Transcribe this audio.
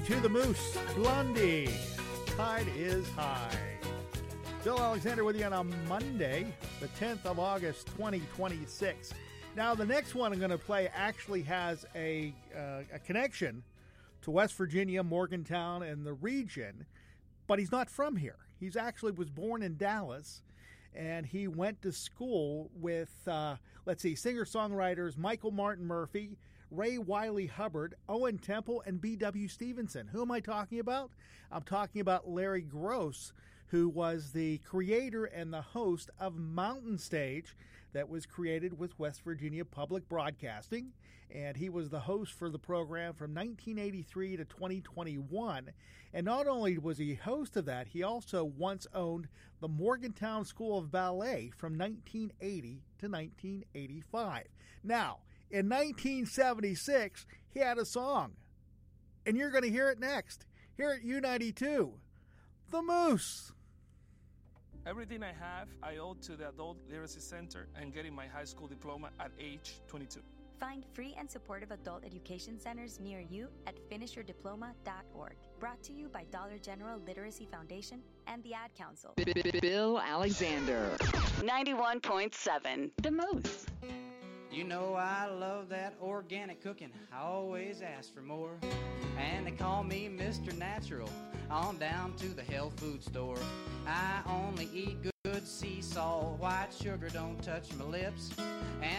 To the Moose, Blondie, Tide is High. Bill Alexander with you on a Monday, the 10th of August, 2026. Now, the next one I'm going to play actually has a connection to West Virginia, Morgantown, and the region, but he's not from here. He's actually was born in Dallas, and he went to school with, singer-songwriters Michael Martin Murphey, Ray Wiley Hubbard, Owen Temple, and B.W. Stevenson. Who am I talking about? I'm talking about Larry Gross, who was the creator and the host of Mountain Stage that was created with West Virginia Public Broadcasting. And he was the host for the program from 1983 to 2021. And not only was he host of that, he also once owned the Morgantown School of Ballet from 1980 to 1985. Now, in 1976, he had a song, and you're going to hear it next. Here at U92, The Moose. Everything I have, I owe to the Adult Literacy Center and getting my high school diploma at age 22. Find free and supportive adult education centers near you at finishyourdiploma.org. Brought to you by Dollar General Literacy Foundation and the Ad Council. Bill Alexander, 91.7, The Moose. You know I love that organic cooking. I always ask for more. And they call me Mr. Natural. On down to the health food store. I only eat good sea salt. White sugar don't touch my lips. And